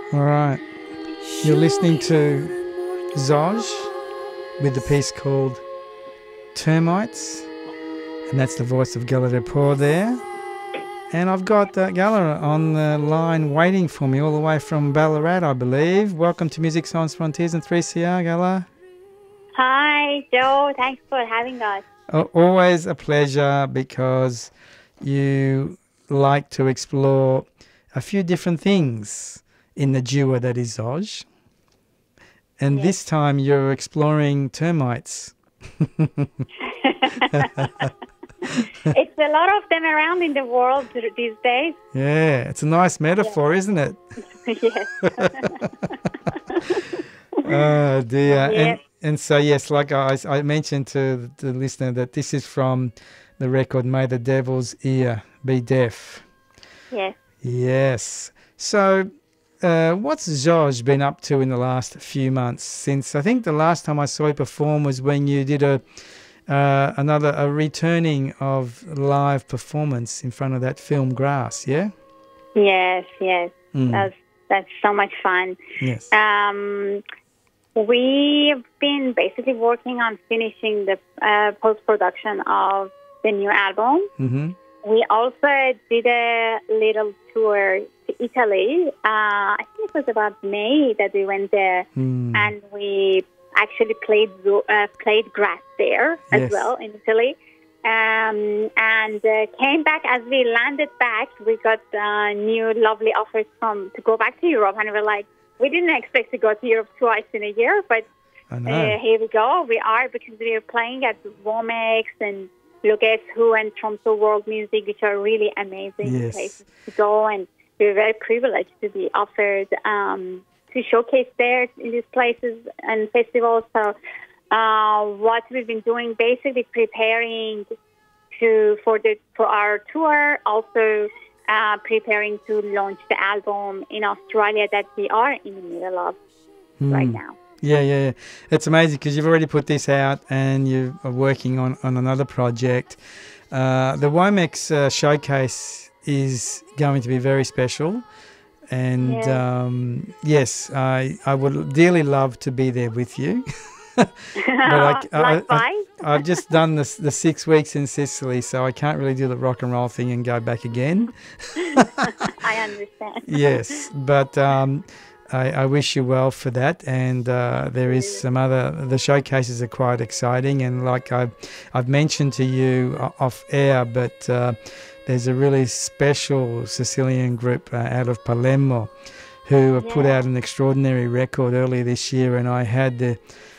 All right. You're listening to Zoj with the piece called Termites, and that's the voice of Gala Report there. And I've got Gala on the line waiting for me all the way from Ballarat, I believe. Welcome to Music Science Frontiers and 3CR, Gala. Hi, Joe. Thanks for having us. Always a pleasure, because you like to explore a few different things in the duo that is Zoj. And Yes. this time you're exploring termites. It's a lot of them around in the world these days. Yeah, it's a nice metaphor, isn't it? Yes. Oh, dear. Yes. And so, yes, like I mentioned to the listener that this is from the record May the Devil's Ear Be Deaf. Yes. Yes. So, what's Zoj been up to in the last few months? Since I think the last time I saw you perform was when you did a returning of live performance in front of that film Grass, yeah? Yes. Yes. Mm. That's so much fun. Yes. We've been basically working on finishing the post-production of the new album. Mm-hmm. We also did a little tour to Italy. I think it was about May that we went there, and we actually played Grass there as well in Italy. And came back. As we landed back, we got new lovely offers to go back to Europe, and we were like, we didn't expect to go to Europe twice in a year, but here we go. We are, because we are playing at Womex and Guess Who and Tromso World Music, which are really amazing places to go, and we're very privileged to be offered to showcase there in these places and festivals. So what we've been doing, basically preparing for our tour, also preparing to launch the album in Australia that we are in the middle of right now. Yeah. It's amazing, because you've already put this out and you are working on another project. The Womex showcase is going to be very special. And yes, I would dearly love to be there with you. But I've just done the 6 weeks in Sicily, so I can't really do the rock and roll thing and go back again. I understand. Yes, but I wish you well for that. And there is some the showcases are quite exciting. And like I've mentioned to you off air, but there's a really special Sicilian group out of Palermo who have put out an extraordinary record earlier this year, and I had the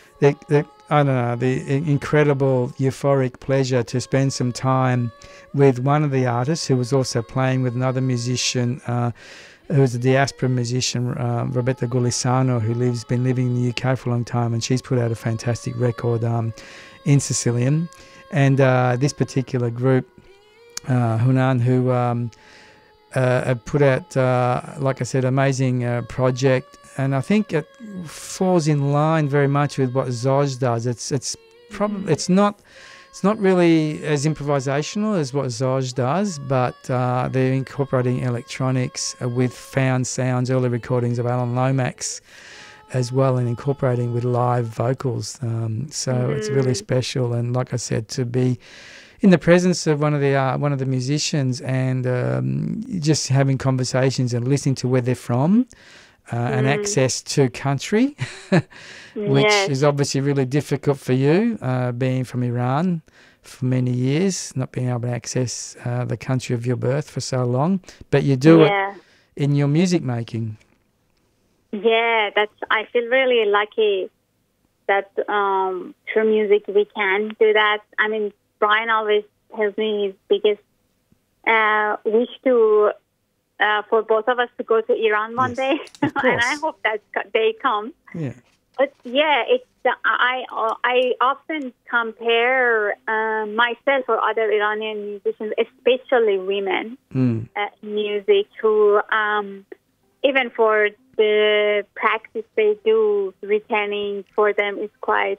incredible euphoric pleasure to spend some time with one of the artists who was also playing with another musician who's a diaspora musician, Roberta Golisano, who's been living in the UK for a long time, and she's put out a fantastic record in Sicilian. And this particular group, Hunan, who have put out, like I said, amazing project. And I think it falls in line very much with what Zoj does. It's not really as improvisational as what Zoj does, but they're incorporating electronics with found sounds, early recordings of Alan Lomax as well, and incorporating with live vocals. So it's really special. And like I said, to be in the presence of one of the musicians and just having conversations and listening to where they're from. And access to country, which is obviously really difficult for you, being from Iran for many years, not being able to access the country of your birth for so long. But you do it in your music making. Yeah, I feel really lucky that through music we can do that. I mean, Brian always tells me his biggest wish to for both of us to go to Iran one day, and I hope that day comes. Yeah. But yeah, I often compare myself or other Iranian musicians, especially women, music, who even for the practice they do, returning for them is quite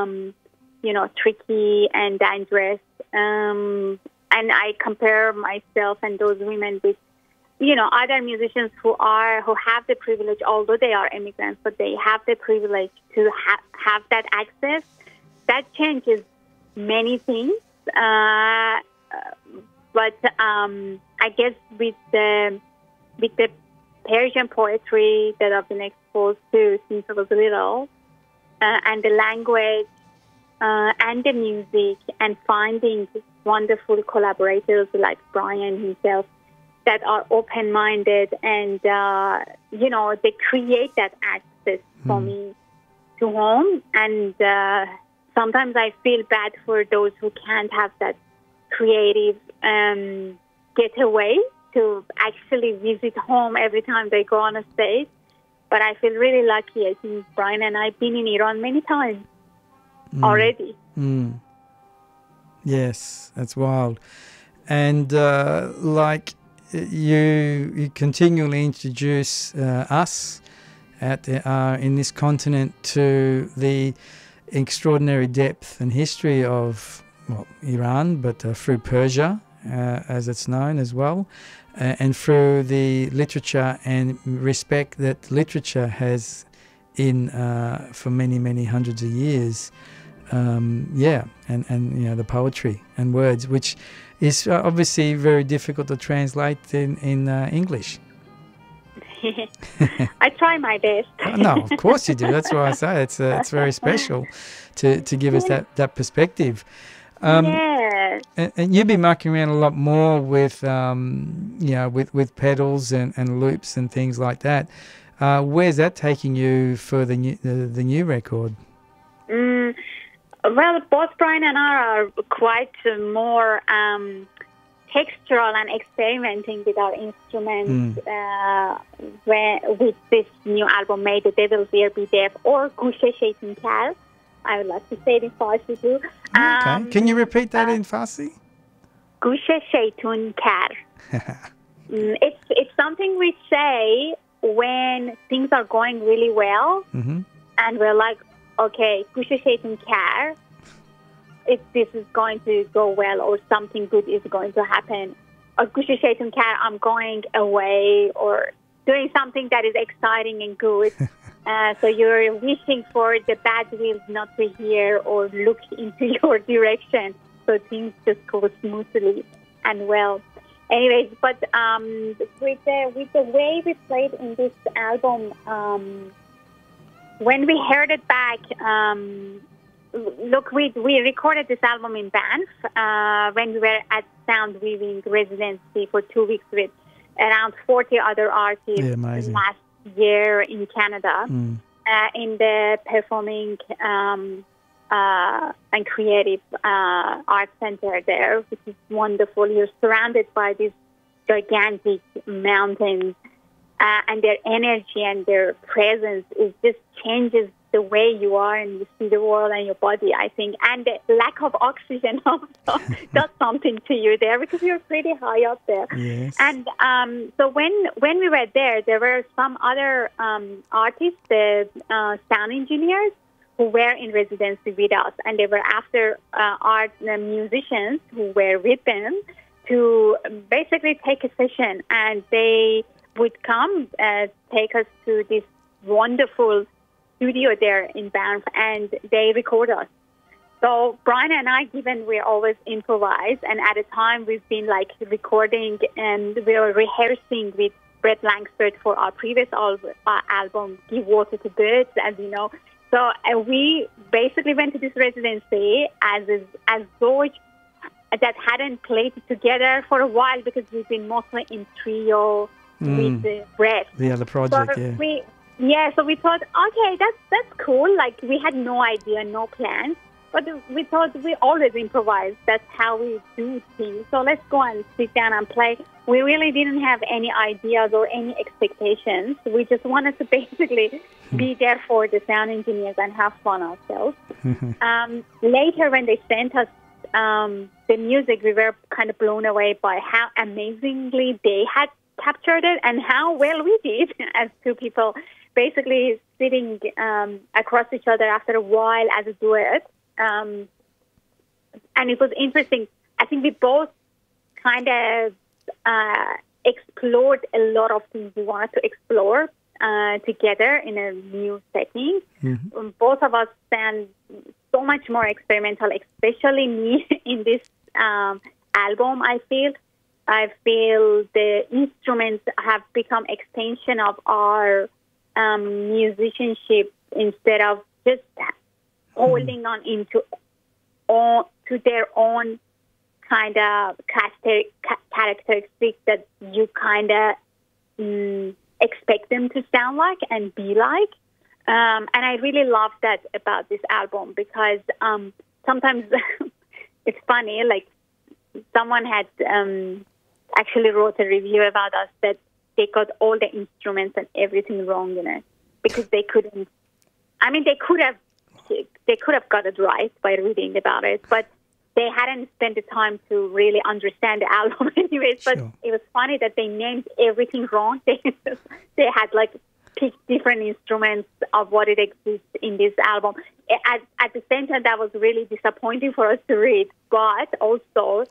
tricky and dangerous. And I compare myself and those women with other musicians who have the privilege, although they are immigrants, but they have the privilege to have that access. That changes many things. But I guess with the Persian poetry that I've been exposed to since I was little, and the language and the music, and finding wonderful collaborators like Brian himself that are open-minded, and they create that access for me to home. And sometimes I feel bad for those who can't have that creative getaway to actually visit home every time they go on a stage. But I feel really lucky. I think Brian and I have been in Iran many times already. Yes, that's wild. And you continually introduce us in this continent to the extraordinary depth and history of Iran, but through Persia, as it's known as well, and through the literature and respect that literature has for many, many hundreds of years. And the poetry and words, which is obviously very difficult to translate in English. I try my best. No, of course you do. That's why I say it's very special to give us that perspective. And you've been mucking around a lot more with with pedals and loops and things like that. Where's that taking you for the new record? Well, both Brian and I are quite more textural and experimenting with our instruments with this new album, May the Devil's Ear Be Deaf, or Gushe Shaitan Kar. I would like to say it in Farsi too. Okay. Can you repeat that in Farsi? Gushe Shaitan Kar. It's something we say when things are going really well, and we're like, okay, Gushe Shaitan Kar, if this is going to go well or something good is going to happen. Or Gushe Shaitan Kar, I'm going away, or doing something that is exciting and good. So you're wishing for the bad winds not to hear or look into your direction, so things just go smoothly and well. Anyways, but with the way we played in this album, when we heard it back, we recorded this album in Banff when we were at Sound Weaving residency for 2 weeks with around 40 other artists last year in Canada, in the performing and creative art center there, which is wonderful. You're surrounded by these gigantic mountains, and their energy and their presence just changes the way you are and you see the world and your body, I think. And the lack of oxygen also does something to you there, because you're pretty high up there. Yes. And so when we were there were some other artists, the sound engineers, who were in residency with us, and they were after art musicians who were with them to basically take a session, and they would come take us to this wonderful studio there in Banff, and they record us. So Brian and I, given we always improvise, and at a time we've been recording, and we were rehearsing with Brett Langsford for our previous album, Give Water to Birds, as you know. So we basically went to this residency as though that hadn't played together for a while, because we've been mostly in trio with Brett. The other project, so so we thought, okay, that's cool. We had no idea, no plans, but we thought we always improvise. That's how we do things. So let's go and sit down and play. We really didn't have any ideas or any expectations. We just wanted to basically be there for the sound engineers and have fun ourselves. Later, when they sent us the music, we were kind of blown away by how amazingly they had captured it and how well we did as two people, basically sitting across each other after a while as a duet. And it was interesting. I think we both kind of explored a lot of things we wanted to explore together in a new setting. Mm-hmm. Both of us sound so much more experimental, especially me in this album, I feel the instruments have become extension of our musicianship instead of just holding on to their own kind of characteristics that you kind of expect them to sound like and be like. And I really love that about this album because sometimes it's funny, like someone had actually wrote a review about us that they got all the instruments and everything wrong in it because they couldn't. I mean, they could have got it right by reading about it, but they hadn't spent the time to really understand the album anyways. But It was funny that they named everything wrong. They had like picked different instruments of what it exists in this album. At the same time, that was really disappointing for us to read. But also,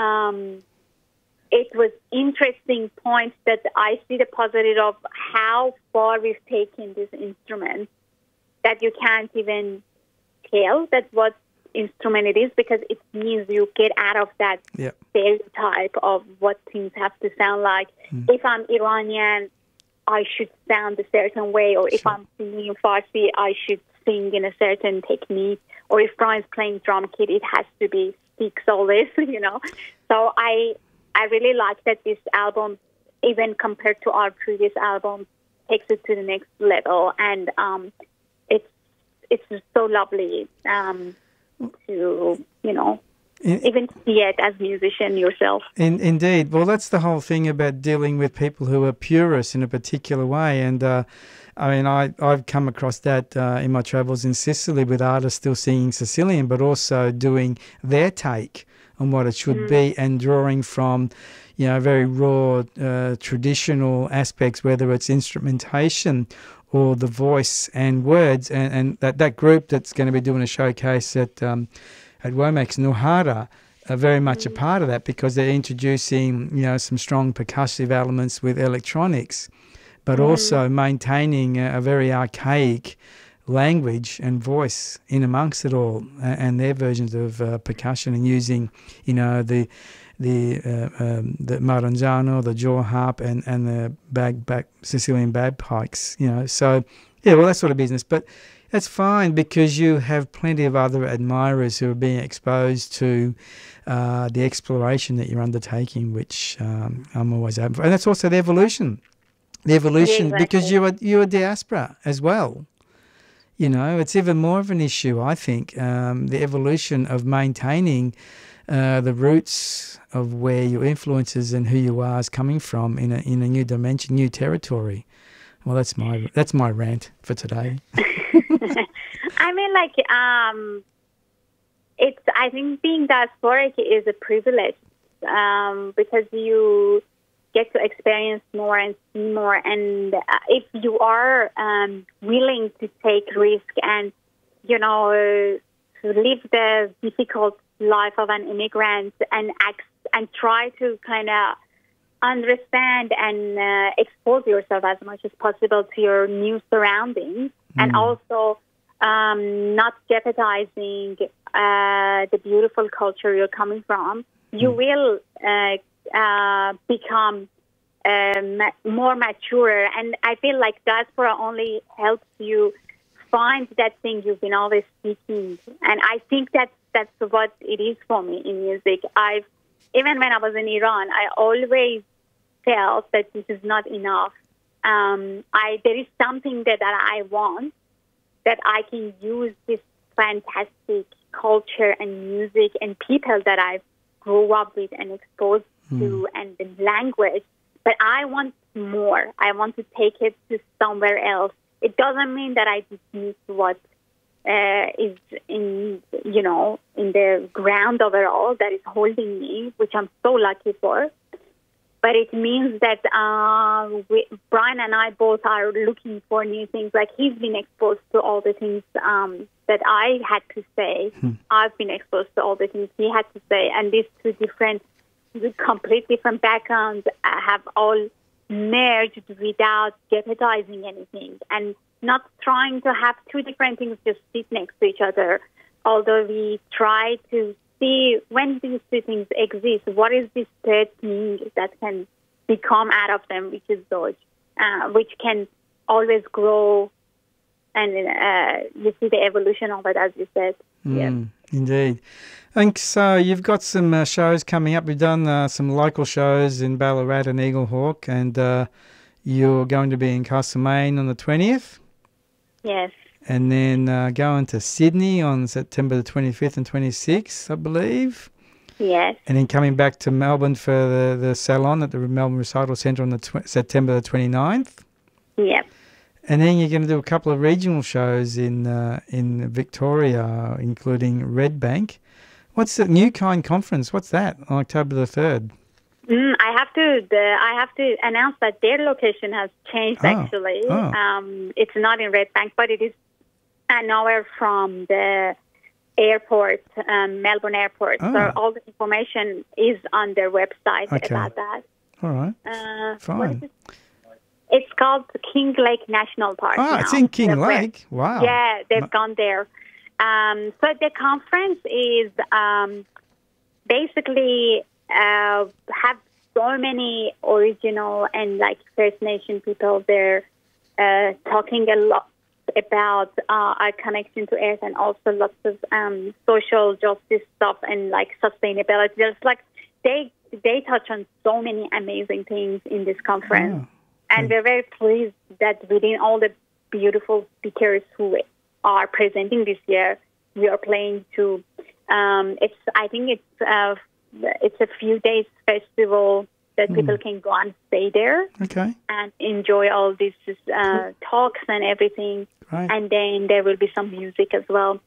it was interesting points that I see the positive of how far we've taken this instrument that you can't even tell that what instrument it is because it means you get out of that stereotype of what things have to sound like. If I'm Iranian, I should sound a certain way, or if I'm singing in Farsi, I should sing in a certain technique, or if Brian's playing drum kit, it has to be sticks always, you know. So I really like that this album, even compared to our previous albums, takes it to the next level, and it's so lovely to, you know, even see it as a musician yourself. Indeed. Well, that's the whole thing about dealing with people who are purists in a particular way. And, I mean, I've come across that in my travels in Sicily with artists still singing Sicilian, but also doing their take on what it should be and drawing from, you know, very raw traditional aspects, whether it's instrumentation or the voice and words, and that group that's going to be doing a showcase at Womack's, Nuhara, are very much a part of that because they're introducing, you know, some strong percussive elements with electronics, but also maintaining a very archaic language and voice in amongst it all, and their versions of percussion, and using, you know, the maranzano, the jaw harp, and the back Sicilian bagpipes, you know. So, yeah, well, that sort of business. But that's fine because you have plenty of other admirers who are being exposed to the exploration that you're undertaking, which I'm always open for. And that's also the evolution. The evolution, exactly. Because you're a diaspora as well. You know, it's even more of an issue, I think, the evolution of maintaining the roots of where your influences and who you are is coming from in a new dimension, new territory. Well, that's my rant for today. I mean, like, I think being diasporic is a privilege because you get to experience more and see more. And if you are willing to take risk and, you know, to live the difficult life of an immigrant and try to kind of understand and expose yourself as much as possible to your new surroundings, and also not jeopardizing the beautiful culture you're coming from, you will become more mature. And I feel like diaspora only helps you find that thing you've been always seeking. And I think that's what it is for me in music. Even when I was in Iran, I always felt that this is not enough. There is something that I want, that I can use this fantastic culture and music and people that I grew up with and exposed to, and the language. But I want more. I want to take it to somewhere else. It doesn't mean that I dismiss what is in the ground overall that is holding me, which I'm so lucky for. But it means that Brian and I both are looking for new things. Like, he's been exposed to all the things that I had to say. I've been exposed to all the things he had to say. And these two different with complete different backgrounds have all merged without jeopardizing anything, and not trying to have two different things just sit next to each other. Although we try to see when these two things exist, what is this third thing that can become out of them, which is Dodge, which can always grow, and you see the evolution of it, as you said. Yeah. Indeed. And so you've got some shows coming up. We've done some local shows in Ballarat and Eaglehawk, and you're going to be in Castlemaine on the 20th. Yes. And then going to Sydney on September the 25th and 26th, I believe. Yes. And then coming back to Melbourne for the salon at the Melbourne Recital Centre on the September the 29th. Yep. And then you're going to do a couple of regional shows in Victoria, including Redbank. What's the New Kind Conference? What's that on October the 3rd? I have to announce that their location has changed. Actually, it's not in Redbank, but it is an hour from the airport, Melbourne Airport. So all the information is on their website about that. All right. Fine. It's called King Lake National Park. Ah, it's in King Lake. Wow. Yeah, they've gone there. So the conference is basically have so many original and like First Nation people there talking a lot about our connection to Earth, and also lots of social justice stuff and like sustainability. There's like they touch on so many amazing things in this conference. And we're very pleased that within all the beautiful speakers who are presenting this year, we are playing to. I think it's a few days festival that people can go and stay there, and enjoy all these talks and everything. Right. And then there will be some music as well.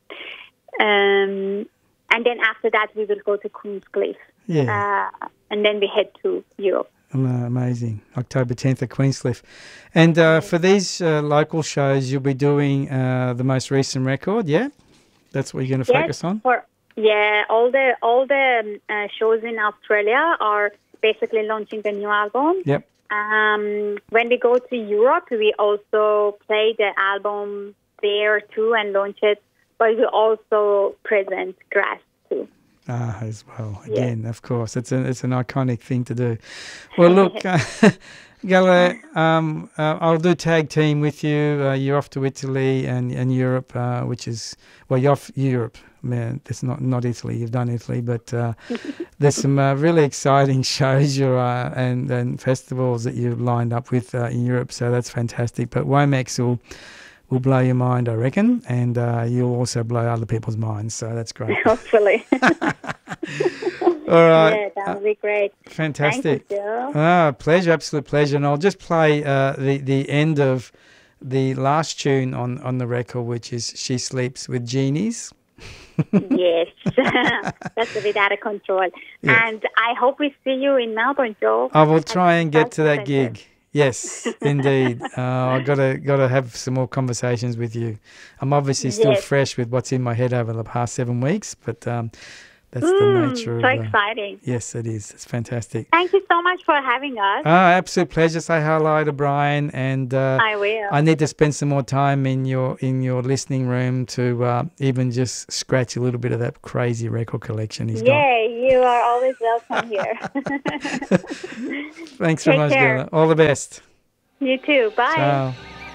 And then after that, we will go to Queenscliff. Yeah. And then we head to Europe. Amazing. October 10th at Queenscliff. And for these local shows, you'll be doing the most recent record, yeah? That's what you're going to focus on? All the shows in Australia are basically launching the new album. Yep. When we go to Europe, we also play the album there too and launch it, but we also present Grass too. As well. Again, of course, it's an iconic thing to do. Well, look, Gala, I'll do tag team with you. You're off to Italy and Europe, which is you're off Europe. Man, it's not Italy. You've done Italy, but there's some really exciting shows and festivals that you've lined up with in Europe. So that's fantastic. But Womex will blow your mind, I reckon, and you'll also blow other people's minds. So that's great. Hopefully. All right. Yeah, that would be great. Fantastic. Thank you, Jill. Pleasure, absolute pleasure. And I'll just play the end of the last tune on the record, which is She Sleeps with Genies. Yes, that's a bit out of control. Yeah. And I hope we see you in Melbourne, Joe. I will try and get to that gig. Yes, indeed. I've got to have some more conversations with you. I'm obviously still fresh with what's in my head over the past 7 weeks, but that's the nature of it. So exciting. Yes, it is. It's fantastic. Thank you so much for having us. Absolute pleasure. Say hello to Brian, and I will. I need to spend some more time in your listening room to even just scratch a little bit of that crazy record collection he's got. Yeah, you are always welcome here. Thanks very much, Gala. All the best. You too. Bye. Ciao.